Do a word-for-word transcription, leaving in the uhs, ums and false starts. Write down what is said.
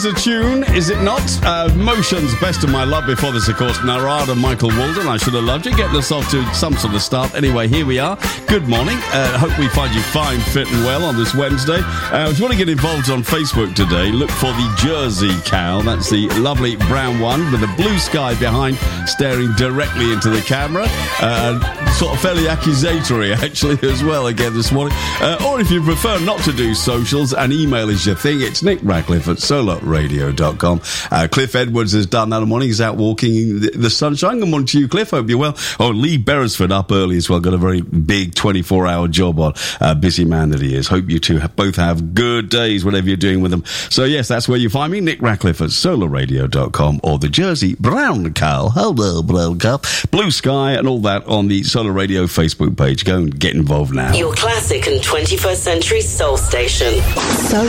is a tune, is it not? Uh, Motion's Best of My Love. Before this, of course, Narada, Michael Walden. I should have loved you. Getting us off to some sort of start. Anyway, here we are. Good morning. Uh, hope we find you fine, fit and well on this Wednesday. Uh, if you want to get involved on Facebook today, look for the Jersey Cow. That's the lovely brown one with the blue sky behind, staring directly into the camera. Uh, sort of fairly accusatory, actually, as well, again, this morning. Uh, or if you prefer not to do socials and email is your thing, it's Nick Radcliffe at solar radio dot com. Uh, Cliff Edwards has done that in the morning. He's out walking the, the sunshine. Good morning to you, Cliff. Hope you're well. Oh, Lee Beresford up early as well. Got a very big twenty-four hour job on. Uh, busy man that he is. Hope you two have, both have good days, whatever you're doing with them. So, yes, that's where you find me, Nick Radcliffe at solar radio dot com, or the Jersey Brown Cow. Hello, Brown Cow. Blue Sky and all that on the Solar Radio Facebook page. Go and get involved now. Your classic and twenty-first century soul station. So